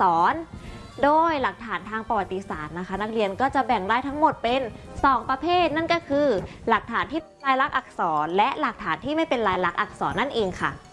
ษรโดยหลักฐานทางประวัติศาสตร์นะคะนักเรียนก็จะแบ่งได้ทั้งหมดเป็น2ประเภทนั่นก็คือหลักฐานที่เป็นลายลักษณ์อักษรและหลักฐานที่ไม่เป็นลายลักษณ์อักษรนั่นเองค่ะ